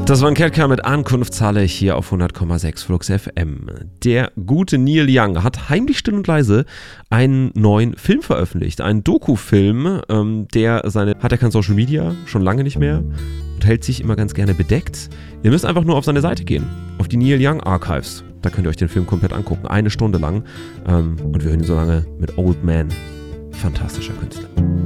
Das war ein Ketka mit Ankunftshalle hier auf 100,6 Flux FM. Der gute Neil Young hat heimlich still und leise einen neuen Film veröffentlicht. Einen Doku-Film, hat er kein Social Media, schon lange nicht mehr und hält sich immer ganz gerne bedeckt. Ihr müsst einfach nur auf seine Seite gehen, auf die Neil Young Archives. Da könnt ihr euch den Film komplett angucken, 1 Stunde lang. Und wir hören ihn so lange mit Old Man. Fantastischer Künstler.